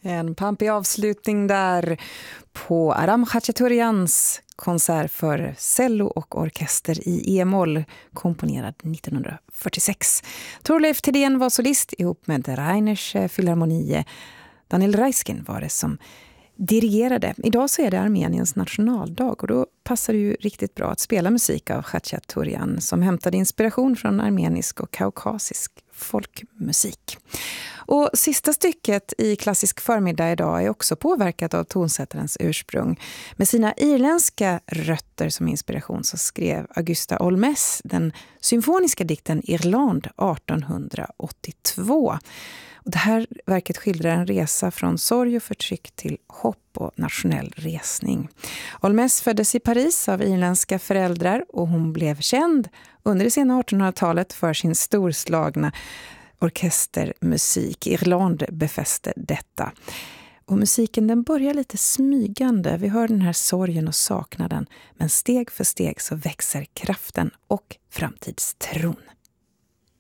En pampig avslutning där på Aram Khachaturians konsert för cello och orkester i E-moll, komponerad 1946. Thorleif Thedéen var solist ihop med Reiners Philharmonie. Daniel Raiskin var det som dirigerade. Idag så är det Armeniens nationaldag och då passar det ju riktigt bra att spela musik av Khachaturian som hämtade inspiration från armenisk och kaukasisk folkmusik. Och sista stycket i Klassisk förmiddag idag är också påverkat av tonsättarens ursprung. Med sina irländska rötter som inspiration så skrev Augusta Olmes den symfoniska dikten Irland 1882. Och det här verket skildrar en resa från sorg och förtryck till hopp och nationell resning. Olmes föddes i Paris av irländska föräldrar och hon blev känd under det sena 1800-talet för sin storslagna orkestermusik. Irland befäste detta. Och musiken den börjar lite smygande. Vi hör den här sorgen och saknaden. Men steg för steg så växer kraften och framtidstron.